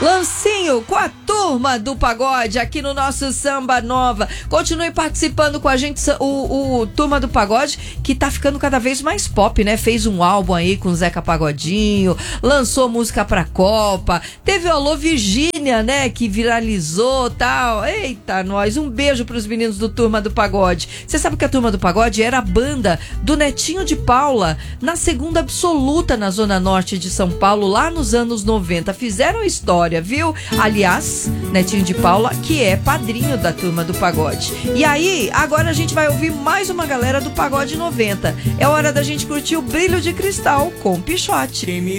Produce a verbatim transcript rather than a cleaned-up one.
Lancinho com a turma do pagode aqui no nosso Samba Nova. Continue participando com a gente, o, o Turma do Pagode, que tá ficando cada vez mais pop, né? Fez um álbum aí com o Zeca Pagodinho, lançou música pra Copa, teve o Alô Virgínia, né? Que viralizou e tal. Eita, nós, um beijo pros meninos do Turma do Pagode. Você sabe que a Turma do Pagode era a banda do Netinho de Paula, na segunda absoluta na Zona Norte de São Paulo, lá nos anos noventa. Fizeram história, viu? Aliás, Netinho de Paula, que é padrinho da Turma do Pagode. E aí, agora a gente vai ouvir mais uma galera do Pagode noventa. É hora da gente curtir o Brilho de Cristal com Pixote. Quem me